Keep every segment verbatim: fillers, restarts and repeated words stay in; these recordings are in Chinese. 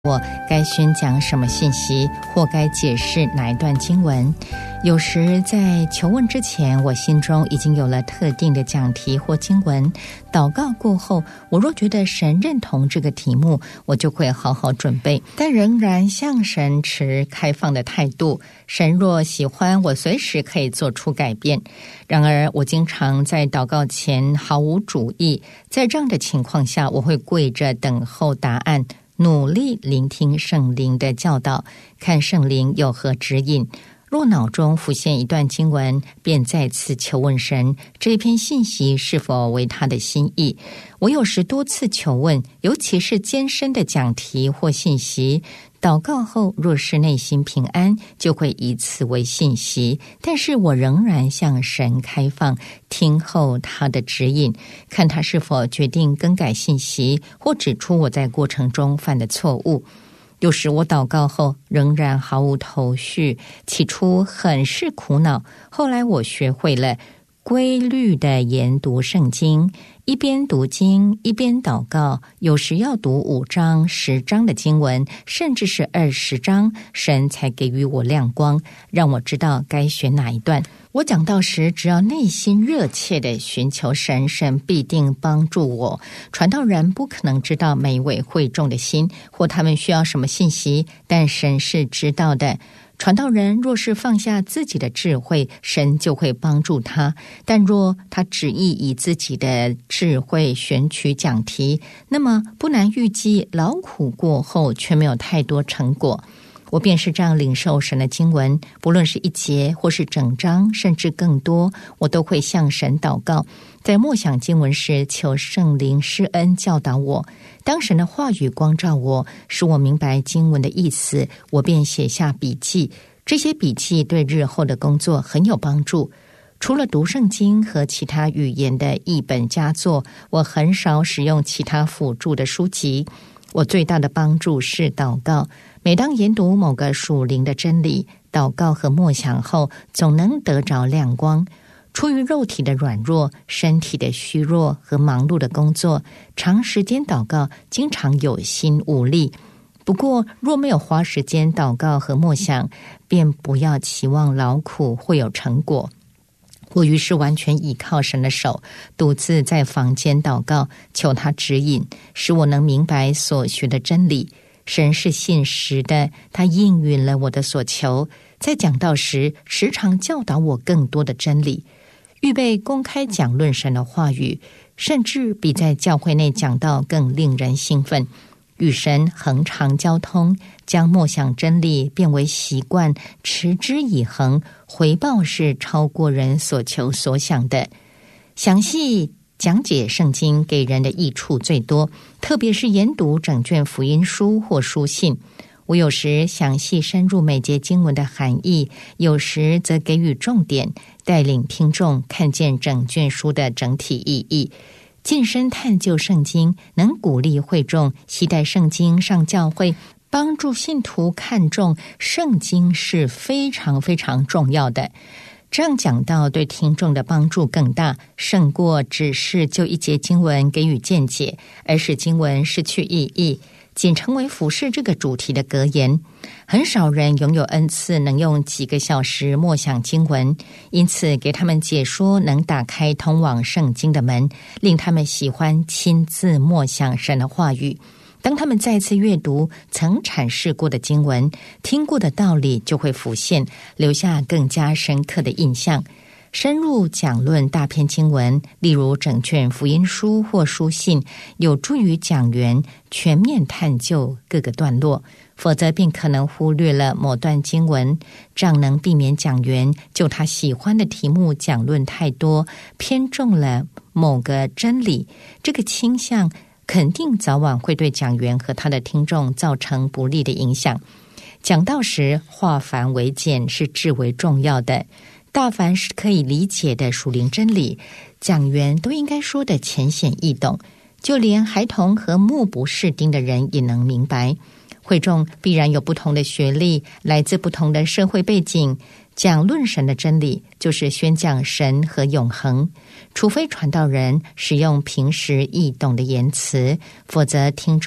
我该宣讲什么信息，或该解释哪一段经文。有时在求问之前，我心中已经有了特定的讲题或经文。祷告过后，我若觉得神认同这个题目，我就会好好准备，但仍然向神持开放的态度。神若喜欢，我随时可以做出改变。然而我经常在祷告前毫无主意，在这样的情况下，我会跪着等候答案，努力聆听圣灵的教导，看圣灵有何指引。若脑中浮现一段经文，便再次求问神，这篇信息是否为他的心意。我有时多次求问，尤其是艰深的讲题或信息，祷告后若是内心平安，就会以此为信息，但是我仍然向神开放，听候他的指引，看他是否决定更改信息，或指出我在过程中犯的错误。有时我祷告后仍然毫无头绪，起初很是苦恼，后来我学会了规律的研读圣经，一边读经一边祷告，有时要读五章十章的经文，甚至是二十章，神才给予我亮光，让我知道该选哪一段。我讲到时，只要内心热切地寻求神，神必定帮助我。传道人不可能知道每位会众的心，或他们需要什么信息，但神是知道的。传道人若是放下自己的智慧，神就会帮助他，但若他只意以自己的智慧选取讲题，那么不难预计劳苦过后却没有太多成果。我便是这样领受神的经文，不论是一节或是整章，甚至更多，我都会向神祷告。在默想经文时，求圣灵施恩教导我。当神的话语光照我，使我明白经文的意思，我便写下笔记。这些笔记对日后的工作很有帮助。除了读圣经和其他语言的译本佳作，我很少使用其他辅助的书籍。我最大的帮助是祷告。每当研读某个属灵的真理，祷告和默想后，总能得着亮光。出于肉体的软弱、身体的虚弱和忙碌的工作，长时间祷告经常有心无力。不过若没有花时间祷告和默想，便不要期望劳苦会有成果。我于是完全倚靠神的手，独自在房间祷告，求他指引，使我能明白所学的真理。神是信实的，他应允了我的所求，在讲道时时常教导我更多的真理。预备公开讲论神的话语，甚至比在教会内讲道更令人兴奋。与神恒常交通，将默想真理变为习惯，持之以恒，回报是超过人所求所想的。详细讲解圣经给人的益处最多，特别是研读整卷福音书或书信。我有时详细深入每节经文的含义，有时则给予重点，带领听众看见整卷书的整体意义。近身探究圣经，能鼓励会众携带圣经上教会，帮助信徒看重圣经是非常非常重要的。这样讲到对听众的帮助更大，胜过只是就一节经文给予见解，而使经文失去意义，仅成为服事这个主题的格言。很少人拥有恩赐能用几个小时默想经文，因此给他们解说能打开通往圣经的门，令他们喜欢亲自默想神的话语。当他们再次阅读曾阐释过的经文，听过的道理就会浮现，留下更加深刻的印象。深入讲论大篇经文，例如整卷福音书或书信，有助于讲员全面探究各个段落，否则便可能忽略了某段经文，这样能避免讲员就他喜欢的题目讲论太多，偏重了某个真理。这个倾向肯定早晚会对讲员和他的听众造成不利的影响。讲道时化繁为简是至为重要的，大凡是可以理解的属灵真理，讲员都应该说得浅显易懂，就连孩童和目不识丁的人也能明白。会众必然有不同的学历，来自不同的社会背景，讲论神的真理就是宣讲神和永恒。除非传道人使用平时易懂的言辞，否则听众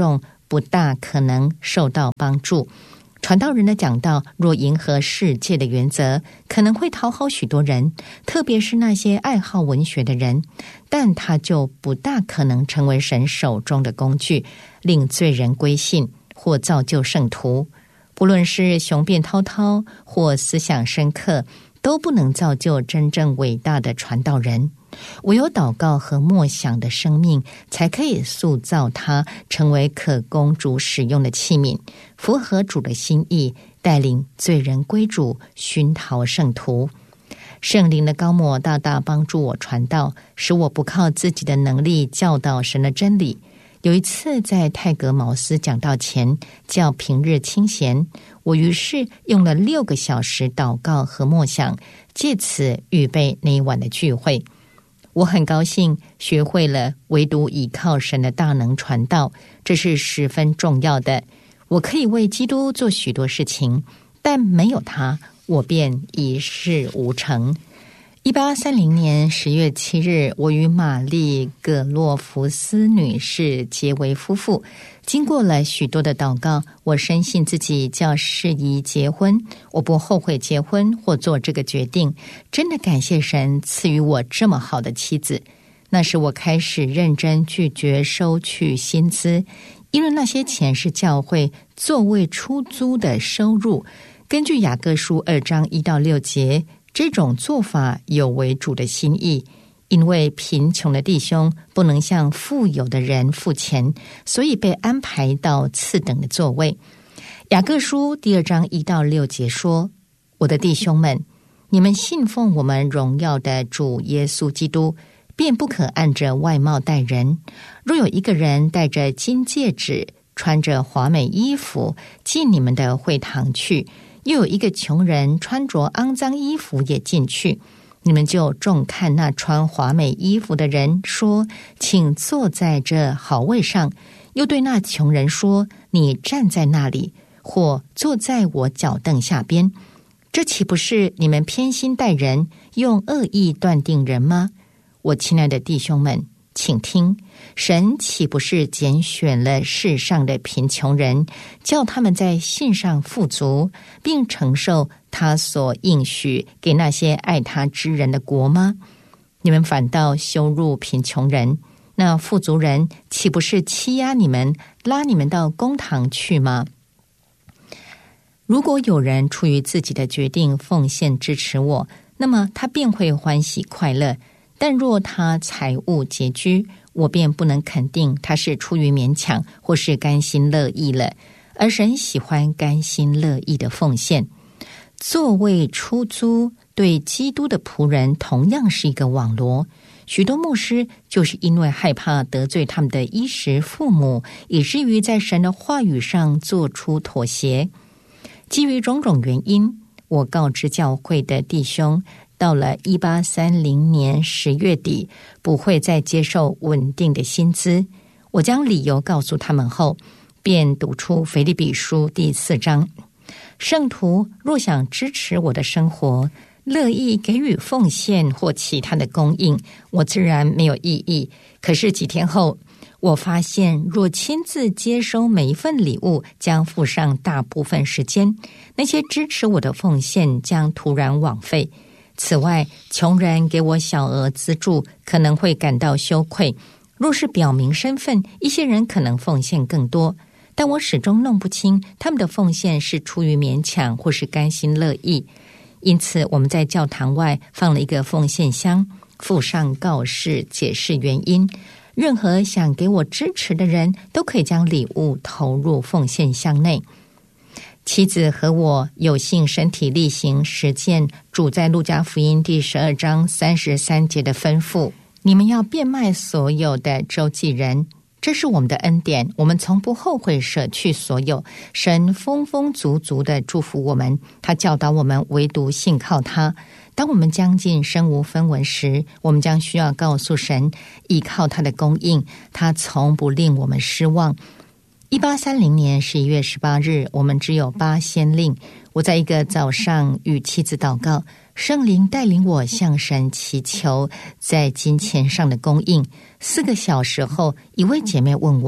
不大可能受到帮助。传道人的讲道若迎合世界的原则，可能会讨好许多人，特别是那些爱好文学的人，但他就不大可能成为神手中的工具，令罪人归信或造就圣徒。不论是雄辩滔滔或思想深刻，都不能造就真正伟大的传道人。唯有祷告和默想的生命，才可以塑造他成为可供主使用的器皿，符合主的心意，带领罪人归主，熏陶圣徒。圣灵的膏抹大大帮助我传道，使我不靠自己的能力教导神的真理。有一次在泰格茅斯讲道前，较平日清闲，我于是用了六个小时祷告和默想，借此预备那一晚的聚会。我很高兴学会了唯独倚靠神的大能传道，这是十分重要的。我可以为基督做许多事情，但没有他，我便一事无成。一八三零年十月七日，我与玛丽·葛洛弗斯女士结为夫妇。经过了许多的祷告，我深信自己较适宜结婚，我不后悔结婚或做这个决定。真的感谢神赐予我这么好的妻子。那时我开始认真拒绝收取薪资，因为那些钱是教会座位出租的收入。根据雅各书二章一到六节，这种做法有违主的心意，因为贫穷的弟兄不能向富有的人付钱，所以被安排到次等的座位。雅各书第二章一到六节说：我的弟兄们，你们信奉我们荣耀的主耶稣基督，便不可按着外貌待人。若有一个人戴着金戒指，穿着华美衣服进你们的会堂去，又有一个穷人穿着肮脏衣服也进去，你们就重看那穿华美衣服的人，说：请坐在这好位上。又对那穷人说：你站在那里，或坐在我脚凳下边。这岂不是你们偏心待人，用恶意断定人吗？我亲爱的弟兄们，请听，神岂不是拣选了世上的贫穷人，叫他们在信上富足，并承受他所应许给那些爱他之人的国吗？你们反倒羞辱贫穷人，那富足人岂不是欺压你们，拉你们到公堂去吗？如果有人出于自己的决定奉献支持我，那么他便会欢喜快乐。但若他财物拮据，我便不能肯定他是出于勉强或是甘心乐意了。而神喜欢甘心乐意的奉献。座位出租对基督的仆人同样是一个网罗。许多牧师就是因为害怕得罪他们的衣食父母，以至于在神的话语上做出妥协。基于种种原因，我告知教会的弟兄，到了一八三零年十月底，不会再接受稳定的薪资。我将理由告诉他们后，便读出腓立比书第四章：圣徒若想支持我的生活，乐意给予奉献或其他的供应，我自然没有异议。可是几天后，我发现若亲自接收每一份礼物，将付上大部分时间，那些支持我的奉献将突然枉费。此外，穷人给我小额资助，可能会感到羞愧。若是表明身份，一些人可能奉献更多，但我始终弄不清他们的奉献是出于勉强或是甘心乐意。因此，我们在教堂外放了一个奉献箱，附上告示，解释原因。任何想给我支持的人都可以将礼物投入奉献箱内。妻子和我有幸身体力行实践主在路加福音第十二章三十三节的吩咐：你们要变卖所有的周济人。这是我们的恩典，我们从不后悔舍去所有。神丰丰足足地祝福我们，他教导我们唯独信靠他。当我们将近身无分文时，我们将需要告诉神，依靠他的供应，他从不令我们失望。一八三零年十一月十八日，我们只有八先令。我在一个早上与妻子祷告，圣灵带领我向神祈求在金钱上的供应。四个小时后，一位姐妹问我：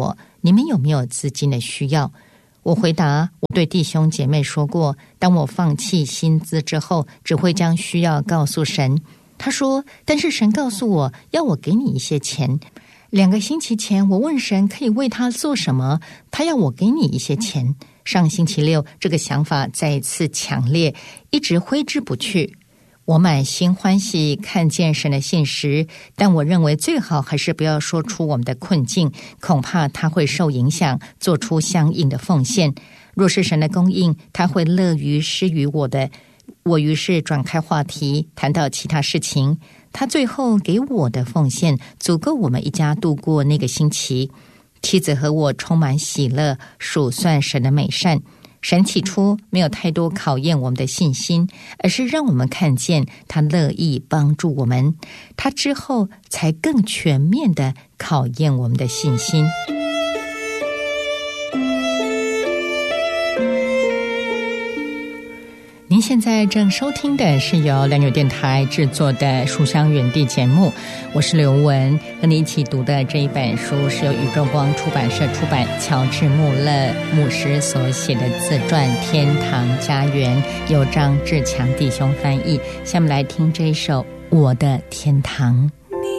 你们有没有资金的需要？我回答，我对弟兄姐妹说过，当我放弃薪资之后，只会将需要告诉神。他说，但是神告诉我要我给你一些钱。两个星期前，我问神可以为他做什么，他要我给你一些钱。上星期六，这个想法再一次强烈，一直挥之不去。我满心欢喜看见神的信实，但我认为最好还是不要说出我们的困境，恐怕他会受影响，做出相应的奉献。若是神的供应，他会乐于施予我的。我于是转开话题，谈到其他事情。他最后给我的奉献足够我们一家度过那个星期。妻子和我充满喜乐，数算神的美善。神起初没有太多考验我们的信心，而是让我们看见他乐意帮助我们，他之后才更全面地考验我们的信心。您现在正收听的是由蓝纽电台制作的《书香园地》节目，我是刘文，和你一起读的这一本书是由宇宙光出版社出版，乔治穆勒牧师所写的自传《天堂家园》，由张志强弟兄翻译。下面来听这一首《我的天堂》。